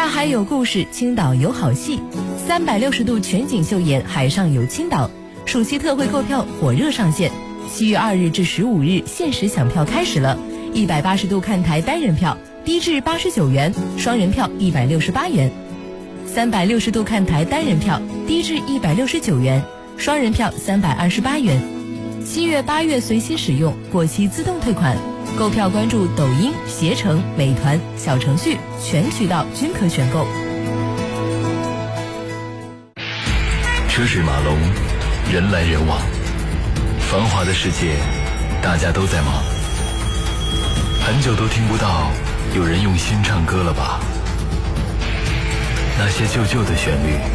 大海有故事，青岛有好戏，360度全景秀演海上有青岛。暑期特惠购票火热上线，7月2日至15日限时抢票开始了。180度看台单人票低至89元，双人票168元；360度看台单人票低至169元，双人票328元。7月8月随心使用，过期自动退款。购票关注抖音、携程、美团小程序，全渠道均可选购。 车水马龙，人来人往，繁华的世界，大家都在忙，很久都听不到有人用心唱歌了吧？那些旧的旋律